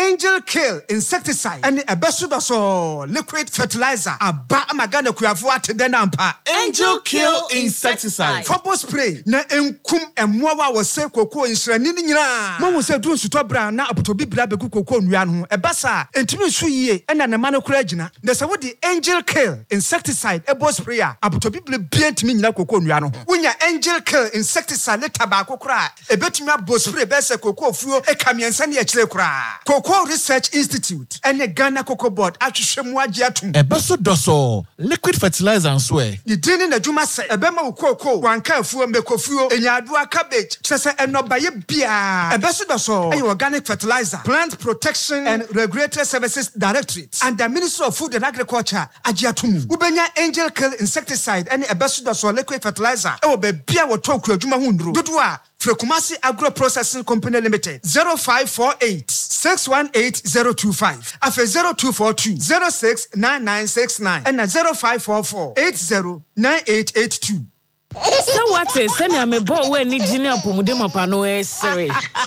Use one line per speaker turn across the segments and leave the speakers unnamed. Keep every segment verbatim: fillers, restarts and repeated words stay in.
Angel Kill insecticide and a besudaso liquid fertilizer. Aba amagana kuyafu ate denampa.
Angel Kill insecticide.
Fopo spray na enkum emwa wa se koko insrani ni nyina. Mo wo se dun suto bra na apotobi bra beku koko nua no. E basa entimi su yie na na ma no kura gina. Na se wo di Angel Kill insecticide ebo spray a apotobi bra bia ntimi nyina koko nua no. Wonya Angel Kill insecticide leta ba kokora. E betumi abo spray be se koko fuo e kamiensa ne akire kora. Cocoa Research Institute and the Ghana Cocoa Board atwhwemu agye atum.
E beso doso liquid fertilizer nso e.
Di dini na dwuma se e be ma wo cocoa wanka afuo mekofuo enyadoa cabbage kyese enobaye bia. E beso doso e organic fertilizer, Plant Protection and Regulatory Services Directorate and the Ministry of Food and Agriculture agye atum. Ubenya Angel Kill insecticide and e beso doso liquid fertilizer e wo be bia wo toku adwuma hundru. Dodoa Frekumasi Agro Processing Company Limited zero five four eight, six one eight zero two five afe zero two four two, zero six nine nine six nine and zero five four four, eight zero nine eight eight two.
So what is send me a boy when need junior pomude mapano e sere.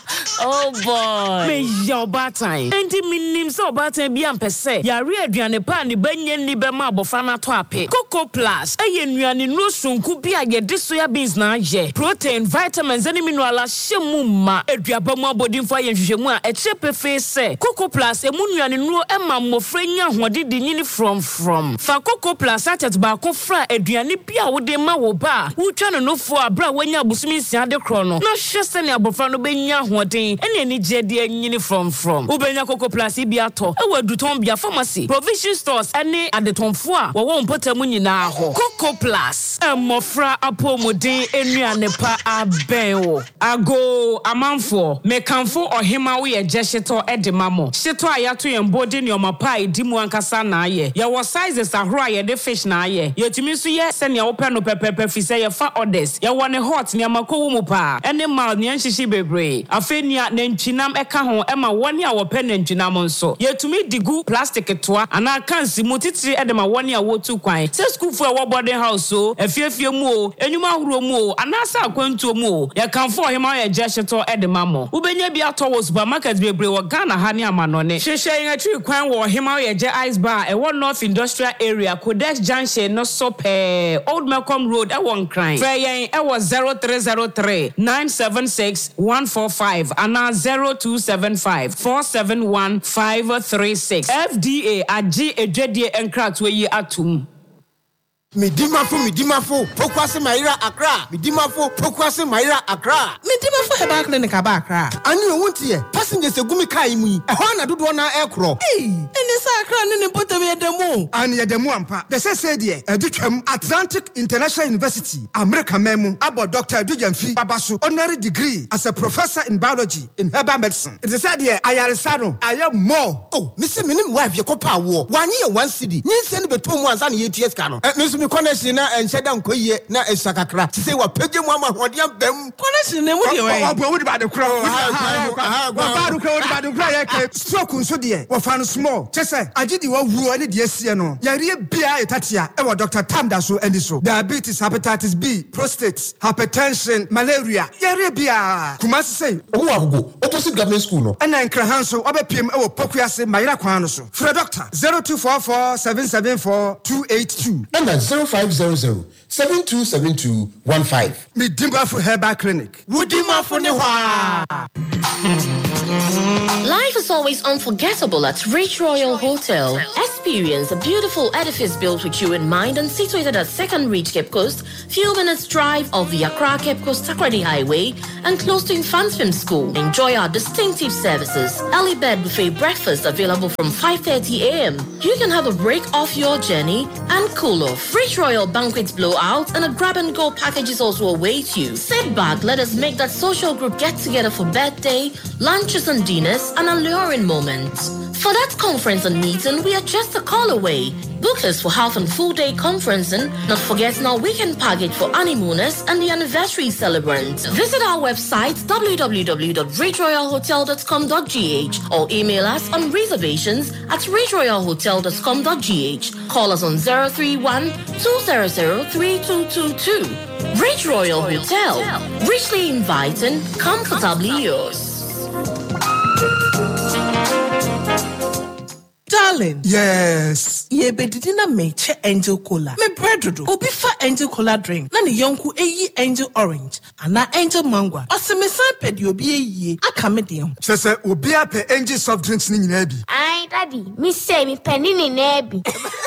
Oh boy. Me your bad time. Enti minim so bad time bi ampese. Ya re aduane pa ni banye ni be ma abofa na to ape. Cocoa Plus eye nuane no sunku bi a ye de soya beans na ye. Protein, vitamins and minerals shemu ma. Aduaba mu abodin fo ye hwehwemu a e chepe fe se. Cocoa Plus e mu nuane no e ma mmofra nya hode di nyini from from. Fa Cocoa Plus atet ba ko fra aduane bi a wo de ma wo ba. Utwa no no fo abra wanya busumi sia de kro no. Na hwese ne abofra no benya hoden. Ene ani jede anyini from from. Ubenya Cocoa Plus bi ato. E waduton bia pharmacy, provision stores ene adetonfo a wo won potamu nyina ho. Cocoa Plus emofra apomuden enuane pa abenwo. Ago amanfo mekanfo ohema wo ye jesheto edemamo. Sheto ayato yen body ne omapa edimu ankasa na aye. Ye wo sizes ahro aye de fish na aye. Yetumi so ye se ne wo pe no pepepe fi se ye fa orders. Ye wo ne hot ne amakowo mu pa. Ene mal ne nhihye bebre. Afenia nantwinam eka ho ema woni a wo pe nantwinam nso. Yetumi digu plastic toa ana kansi mutitiri edema woni a wotu kwan. Se school fu e wo boarding house so, efiefie mu o, enyuma ahuro mu o, anasa akwantuo mu o. Ye kanfo ohema ye jesheto edema mo. Ubenya bi ato wo supermarket bebre wo Ghana ha ne amanone. Hwehwe yen atwi kwan wo ohema ye je ice bar e wo North Industrial Area Codex Junction no so pe Old Malcolm Road e won kran. Fe yen e wo zero three zero three, nine seven six, one four five ana zero two seven five, four seven one, five three six. F D A agi edwedie enkrato yi atum.
Midimafo midimafo pokwase Maira Accra midimafo pokwase Maira Accra
midimafo heba clinic aba Accra
ani owuntie passengers egumi kai mu yi ehwa na dodo na ekro
eh eni sa Accra ne ne botam yedemu
ani yedemu ampa the say say there edutwam Atlantic International University America memu abo Doctor Edujamfi babaso honorary degree as a professor in biology in herbal medicine. It is said there ayaresano ayam more
oh me se minim wife ye kopa wo wanye ye one city nyinse ne beto mu ansa na ye ts ka no me connection na encheda nkoye na esakakra ti say wa page mu ama hodiam bam
connection ne mu de we
wa wo de ba de kro wa ba do kro ba do kro ye ke stroke nso de wa fan small chese agidi wa wu ne de asie no yare bia etatia e wa Doctor Tamda so andi so diabetes, hepatitis B, prostate, hypertension, malaria yare bia kuma say
wo agogo otosi government school no
ana nkrahan so obepiem e wo pokuase Maira kwan no so free doctor zero two four four, seven seven four, two eight two
number zero five zero zero, seven two seven two one five.
Midimafo Herbal Clinic.
Wudimafo ne hwa.
Life is always unforgettable at Rich Royal Hotel. Experience a beautiful edifice built with you in mind and situated at Second Reach Cape Coast, few minutes drive of the Accra Cape Coast Takoradi Highway and close to Infantsfim School. Enjoy our distinctive services. Early bed buffet breakfast available from five thirty a.m. You can have a break off your journey and cool off. Rich Royal Banquets Blowout and a grab-and-go packages also await you. Sit back, let us make that social group get-together for birthday, lunches and dinners, and alluring moments. For that conference and meeting, we are just a call away. Book us for half and full day conferencing, not forgetting our weekend package for honeymooners and the anniversary celebrants. Visit our website w w w dot rich royal hotel dot com dot g h or email us on reservations at rich royal hotel dot com dot g h. Call us on zero three one, two zero zero, three two two two. Rich Royal Hotel. Richly inviting, comfortably yours.
Darling.
Yes.
Ye bedidi na meche Angel Cola. Me bread do. Obi fa Angel Cola drink. Na ni yonku eyi Angel Orange. Ana Angel Mango. Ose me san pedi obi eyi. Aka me dem.
Sese obi ape Angel soft drinks ni nyina bi.
Ai daddy, me say me penny ni na bi.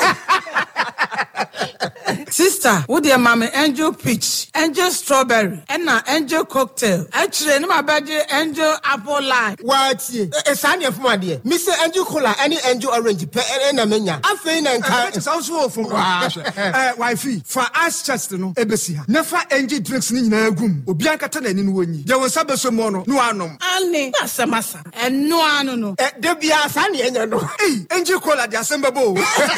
Sister, wo de mama Angel Peach, Angel Strawberry, and na Angel Cocktail. Actually, no my body Angel Apple Lime.
What? E san ye fuma de. Me say Angel Cola any Angel Orange pe e na menya. Afei na nka.
It sounds so from eh wifey for us chest no ebesi ha. Never Angel drinks ni nyina agum. Obi ankata na ni no woni. De won sabe so mo no no anom.
Ani, masa masa. En no anu no.
E de bia san ye nya no.
Hey, Angel Cola de asembabo.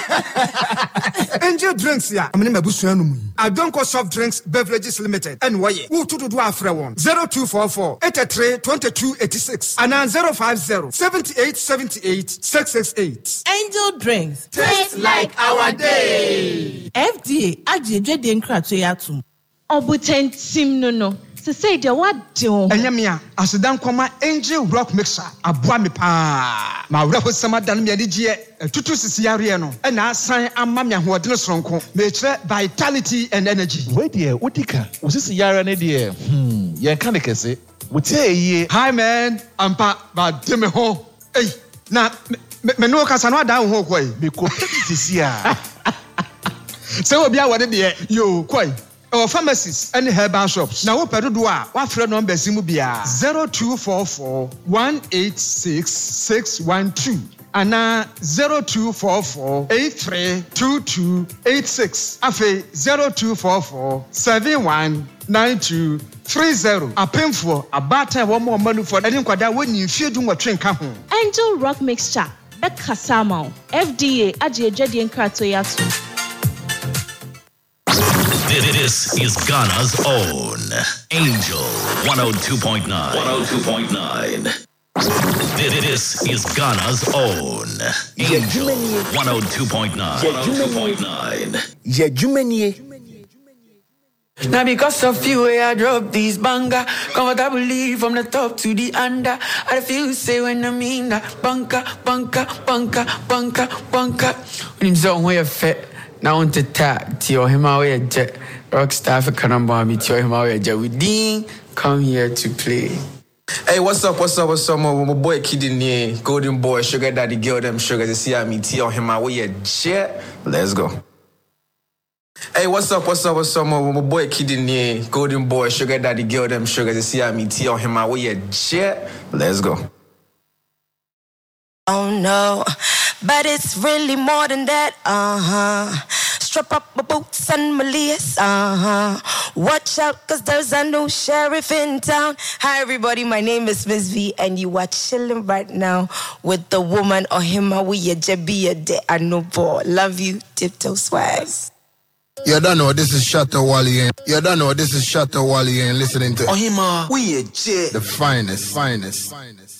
Angel drinks ya. Amene mabusu anu mu. Adonko Soft Drinks Beverages Limited. And why? Who to do afre one? zero two four four, eight three, two two eight six. And then zero five zero, seven eight seven eight, six six eight.
Angel Drinks.
Taste like our day.
F D A ajeje de nkra to ya tum.
Obutentim no no. Se say de what do?
Enyamia, asidan koma Angel Rock Mixer. Aboa me pa. Ma wreho sama dan me adigye. Tutu sisi yare no. E na asan amma me ahoɔden soronko. Me kire vitality and energy.
Wait there, Utika. Usisi yara ne there. Hmm, yen kan de kese. Wotie ye.
Hi man, ampa ba de me ho. Hey, na me me no kasa no ada ho koi.
Me ko sisi a.
Se obi a wode de yo koi. Our pharmacies and herbal shops. Now, what do I? What friend number Zimubia? Zero two four four one eight six six one two. And now zero two four four eight three two two eight six. Afe zero two four four seven one nine two three zero. A painful a batter one more money for any quada when you feel doing what train come home.
Angel Rock Mixture. Beka Samao. F D A ajeje de nkra to ya tum.
This is Ghana's own Angel one oh two point nine. one oh two point nine. This is Ghana's own Angel one oh two point nine. one oh two point nine.
Now because of you, I drop these banger. Comfortably from the top to the under. I feel say when I mean that bunker, bunker, bunker, bunker, bunker. When he's on where fit. Now on to tap to him away a jet. Rockstar for Kanamba, me to him away a jet. We ding come here to play.
Hey, what's up, what's up, what's up, my, my boy Kid in here. Golden boy, sugar daddy, girl, them sugar. To see me to him away a jet. Let's go. Hey, what's up, what's up, what's up, my, my boy Kid in here. Golden boy, sugar daddy, girl, them sugar. To see me to him away a jet. Let's go.
Oh no, but it's really more than that, uh-huh. Strap up my boots and my lace, uh-huh. Watch out, cause there's a new sheriff in town. Hi everybody, my name is Miss V, and you are chilling right now with the woman Ohimawiya Jebiya De Anobo. Love you, Tiptoe Swags.
You don't know, this is Shatta Wally, and you don't know, this is Shatta Wally, and listening to
Ohimawiya Je,
the finest, finest, finest.